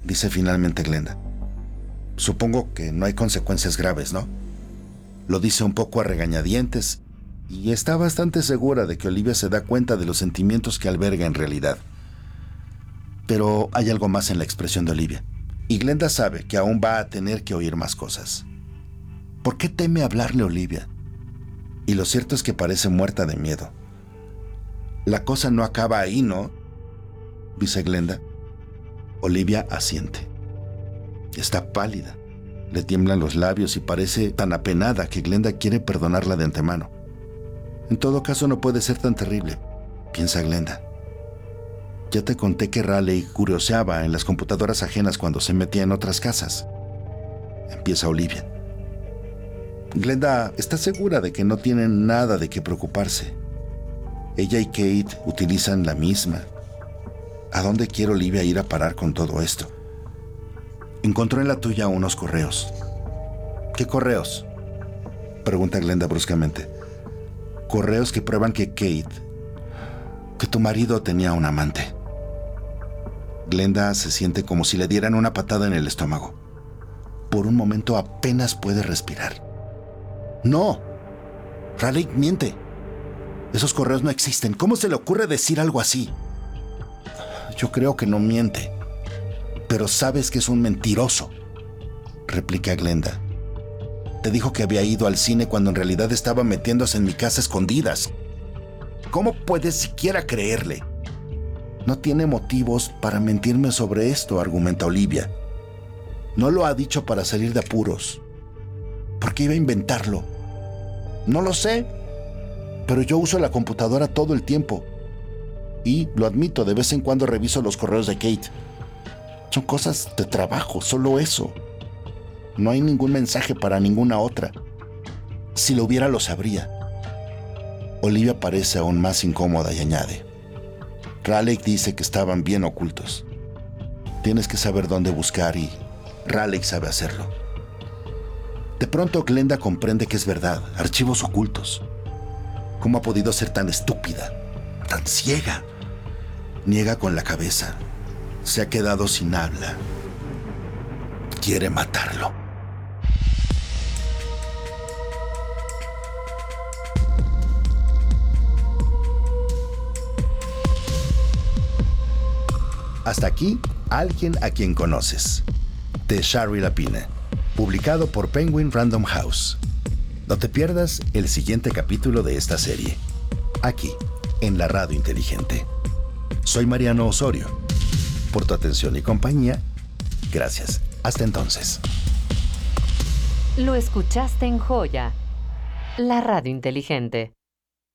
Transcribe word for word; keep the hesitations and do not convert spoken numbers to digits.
dice finalmente Glenda. Supongo que no hay consecuencias graves, ¿no? Lo dice un poco a regañadientes y está bastante segura de que Olivia se da cuenta de los sentimientos que alberga en realidad. Pero hay algo más en la expresión de Olivia, y Glenda sabe que aún va a tener que oír más cosas. ¿Por qué teme hablarle Olivia? Y lo cierto es que parece muerta de miedo. La cosa no acaba ahí, ¿no?, dice Glenda. Olivia asiente. Está pálida. Le tiemblan los labios y parece tan apenada que Glenda quiere perdonarla de antemano. En todo caso, no puede ser tan terrible, piensa Glenda. Ya te conté que Raleigh curioseaba en las computadoras ajenas cuando se metía en otras casas. Empieza Olivia. Glenda está segura de que no tienen nada de qué preocuparse. Ella y Kate utilizan la misma. ¿A dónde quiere Olivia ir a parar con todo esto? Encontró en la tuya unos correos. ¿Qué correos?, pregunta Glenda bruscamente. Correos que prueban que Kate, que tu marido tenía un amante. Glenda se siente como si le dieran una patada en el estómago. Por un momento apenas puede respirar. ¡No! Raleigh miente. Esos correos no existen. ¿Cómo se le ocurre decir algo así? Yo creo que no miente. Pero sabes que es un mentiroso, replica Glenda. Te dijo que había ido al cine cuando en realidad estaba metiéndose en mi casa a escondidas. ¿Cómo puedes siquiera creerle? No tiene motivos para mentirme sobre esto, argumenta Olivia. No lo ha dicho para salir de apuros. ¿Por qué iba a inventarlo? No lo sé, pero yo uso la computadora todo el tiempo. Y, lo admito, de vez en cuando reviso los correos de Kate. Son cosas de trabajo, solo eso. No hay ningún mensaje para ninguna otra. Si lo hubiera, lo sabría. Olivia parece aún más incómoda y añade. Raleigh dice que estaban bien ocultos. Tienes que saber dónde buscar y Raleigh sabe hacerlo. De pronto Glenda comprende que es verdad, archivos ocultos. ¿Cómo ha podido ser tan estúpida, tan ciega? Niega con la cabeza. Se ha quedado sin habla. Quiere matarlo. Hasta aquí, Alguien a quien conoces, de Shari Lapine, publicado por Penguin Random House. No te pierdas el siguiente capítulo de esta serie, aquí, en la Radio Inteligente. Soy Mariano Osorio. Por tu atención y compañía, gracias. Hasta entonces. Lo escuchaste en Joya, la Radio Inteligente.